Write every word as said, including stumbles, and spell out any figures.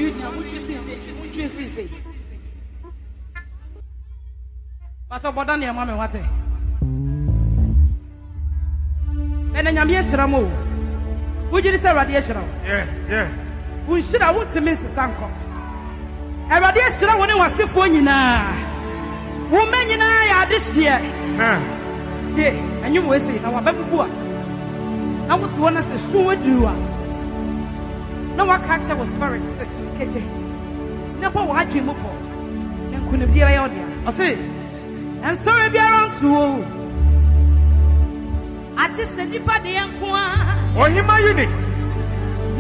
union, which is which is easy. But about Daniel, Mamma, what? And then I'm yes, Ramo. Would you say radiation? Yeah, yeah. We should have went to Missus Sanko. A radiation, when it was the phone, you know. Woman, you know, I are this year. Yeah, and you will say, now I'm back to work. I want to want us to show you. No one catch was very kitchen. Never watching Mupo. And couldn't be a audio. I say, and sorry, be around to I just said, you put the young one. Or him, my unit.